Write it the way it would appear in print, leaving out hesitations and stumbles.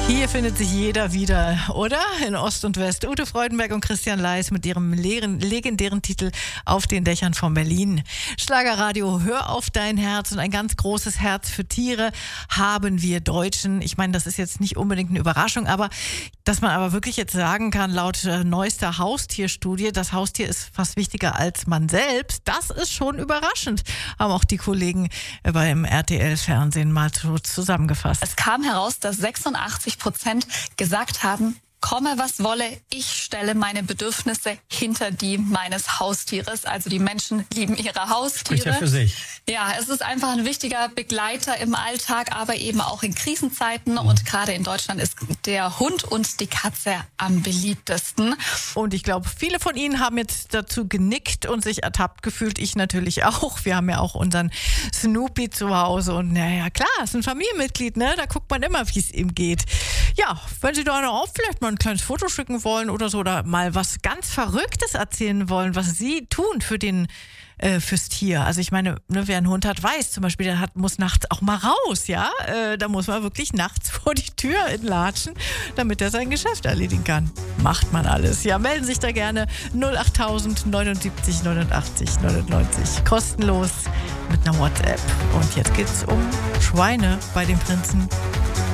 Hier findet sich jeder wieder, oder? In Ost und West. Ute Freudenberg und Christian Leis mit ihrem legendären Titel Auf den Dächern von Berlin. Schlagerradio, hör auf dein Herz, und ein ganz großes Herz für Tiere haben wir Deutschen. Ich meine, das ist jetzt nicht unbedingt eine Überraschung, aber dass man aber wirklich jetzt sagen kann, laut neuester Haustierstudie, das Haustier ist fast wichtiger als man selbst, das ist schon überraschend, haben auch die Kollegen beim RTL-Fernsehen mal so zusammengefasst. Es kam heraus, dass 86% gesagt haben, komme was wolle, ich stelle meine Bedürfnisse hinter die meines Haustieres. Also die Menschen lieben ihre Haustiere. Spricht ja für sich. Ja, es ist einfach ein wichtiger Begleiter im Alltag, aber eben auch in Krisenzeiten. Und gerade in Deutschland ist der Hund und die Katze am beliebtesten. Und ich glaube, viele von Ihnen haben jetzt dazu genickt und sich ertappt gefühlt. Ich natürlich auch. Wir haben ja auch unseren Snoopy zu Hause. Und naja, klar, ist ein Familienmitglied, ne? Da guckt man immer, wie es ihm geht. Ja, wenn Sie da noch vielleicht mal ein kleines Foto schicken wollen oder so, oder mal was ganz Verrücktes erzählen wollen, was Sie tun fürs Tier. Also ich meine, ne, wer einen Hund hat, weiß zum Beispiel, der muss nachts auch mal raus, ja? Da muss man wirklich nachts vor die Tür latschen, damit er sein Geschäft erledigen kann. Macht man alles. Ja, melden sich da gerne 08000 79 89 99. Kostenlos mit einer WhatsApp. Und jetzt geht's um Schweine bei den Prinzen.